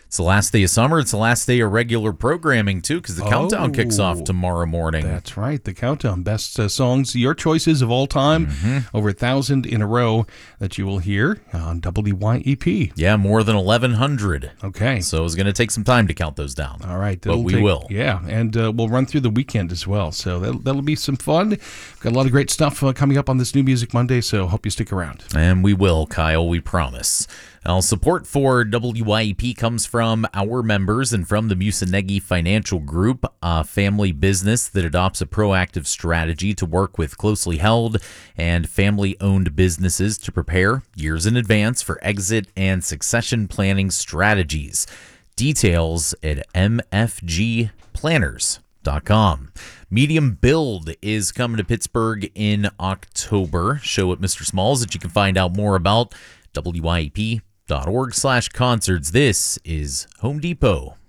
It's the last day of summer. It's the last day of regular programming, too, because the countdown kicks off tomorrow morning. That's right. The countdown. Best songs, your choices of all time. Over 1,000 in a row that you will hear on WYEP. Yeah, more than 1,100. Okay. So it's going to take some time to count those down. All right. But we will. Yeah, and we'll run through the weekend as well. So that'll be some fun. Got a lot of great stuff coming up on this New Music Monday, so hope you stick around. And we will, Kyle, we promise. Now, support for WYEP comes from our members and from the Musunegi Financial Group, a family business that adopts a proactive strategy to work with closely held and family-owned businesses to prepare years in advance for exit and succession planning strategies. Details at mfgplanners.com. Medium Build is coming to Pittsburgh in October. Show at Mr. Smalls that you can find out more about. WYEP.org/concerts. This is Home Depot